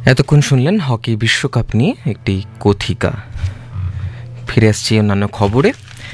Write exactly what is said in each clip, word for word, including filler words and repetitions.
এতক্ষণ শুনলেন হকি বিশ্বকাপ নিয়ে একটি কথিকা। ফিরে আসছি অন্যান্য খবরে।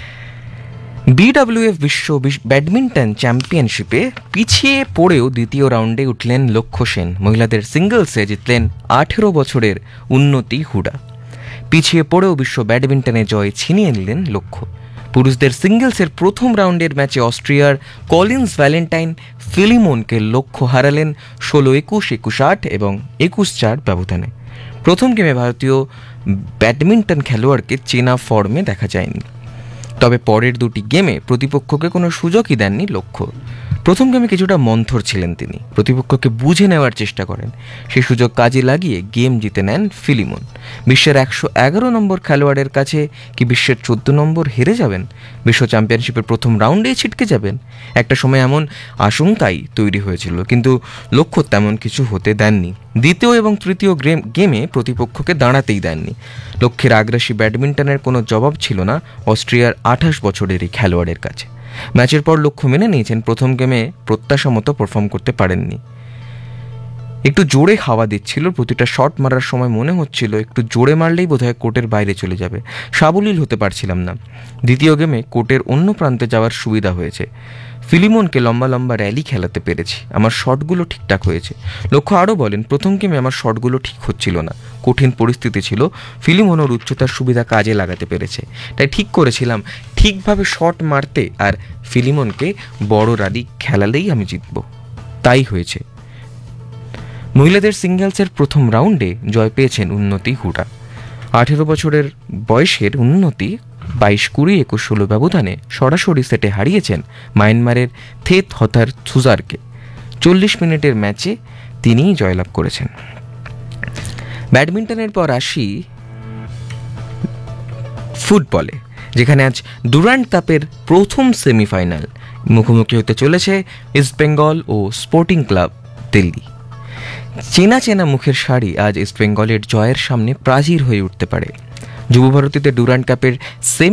বিডব্লিউএফ বিশ্ব ব্যাডমিন্টন চ্যাম্পিয়নশিপে পিছিয়ে পড়েও দ্বিতীয় রাউন্ডে উঠলেন লক্ষ্য সেন। মহিলাদের সিঙ্গলসে জিতলেন আঠেরো বছরের উন্নতি হুডা। পিছিয়ে পড়েও বিশ্ব ব্যাডমিন্টনে জয় ছিনিয়ে নিলেন লক্ষ্য। পুরুষদের সিঙ্গলসের প্রথম রাউন্ডের ম্যাচে অস্ট্রিয়ার কলিন্স ভ্যালেন্টাইন ফিলিমোনকে লক্ষ্য হারালেন ষোলো একুশ, একুশ আট এবং একুশ চার ব্যবধানে। প্রথম গেমে ভারতীয় ব্যাডমিন্টন খেলোয়াড়কে চেনা ফর্মে দেখা যায়নি, তবে পরের দুটি গেমে প্রতিপক্ষকে কোনো সুযোগই দেননি লক্ষ্য। প্রথম গেমে কিছুটা মন্থর ছিলেন তিনি, প্রতিপক্ষকে বুঝে নেওয়ার চেষ্টা করেন। সেই সুযোগ কাজে লাগিয়ে গেম জিতে নেন ফিলিমন। বিশ্বের একশো এগারো নম্বর খেলোয়াড়ের কাছে কি বিশ্বের চোদ্দ নম্বর হেরে যাবেন? বিশ্ব চ্যাম্পিয়নশিপের প্রথম রাউন্ডেই ছিটকে যাবেন? একটা সময় এমন আশঙ্কাই তৈরি হয়েছিল, কিন্তু লক্ষ্য তেমন কিছু হতে দেননি। দ্বিতীয় এবং তৃতীয় গেমে প্রতিপক্ষকে দাঁড়াতেই দেননি। লক্ষ্যের আগ্রাসী ব্যাডমিন্টনের কোনো জবাব ছিল না অস্ট্রিয়ার আঠাশ বছরের এই খেলোয়াড়ের কাছে। ম্যাচের পর লক্ষ্য মেনে নিয়েছেন প্রথম গেমে প্রত্যাশা মতো পারফর্ম করতে পারেননি। একটু জোরে হাওয়া দিচ্ছিল, প্রতিটা শট মারার সময় মনে হচ্ছিল একটু জোরে মারলেই বোধহয় কোর্টের বাইরে চলে যাবে। সাবলীল হতে পারছিলাম না। দ্বিতীয় গেমে কোর্টের অন্য প্রান্তে যাওয়ার সুবিধা হয়েছে। ফিলিমনকে লম্বা লম্বা র্যালি খেলাতে পেরেছি, আমার শটগুলো ঠিকঠাক হয়েছে। লক্ষ্য আরও বলেন, প্রথম গেমে আমার শটগুলো ঠিক হচ্ছিল না, কঠিন পরিস্থিতি ছিল। ফিলিমন ওর উচ্চতার সুবিধা কাজে লাগাতে পেরেছে, তাই ঠিক করেছিলাম ঠিকভাবে শট মারতে আর ফিলিমনকে বড় র্যালি খেলালেই আমি জিতব। তাই হয়েছে। মহিলাদের সিঙ্গলসের প্রথম রাউন্ডে জয় পেয়েছেন উন্নতি হুডা। আঠেরো বছরের বয়সের উন্নতি বাইশ কুড়ি, একুশ ষোলো ব্যবধানে সরাসরি সেটে হারিয়েছেন মায়ানমারের থেত হথার থুজারকে। চল্লিশ মিনিটের ম্যাচে তিনিই জয়লাভ করেছেন। ব্যাডমিন্টনের পর আসি ফুটবলে, যেখানে আজ ডুরান্ড কাপের প্রথম সেমিফাইনাল মুখোমুখি হতে চলেছে ইস্টবেঙ্গল ও স্পোর্টিং ক্লাব দিল্লি। চেনা চেনা মুখের শাড়ি আজ ইস্টবেঙ্গলের জয়ের সামনে প্রাচীর হয়ে উঠতে পারে। যুবভারতীতে ডুরান্ড কাপের সেমি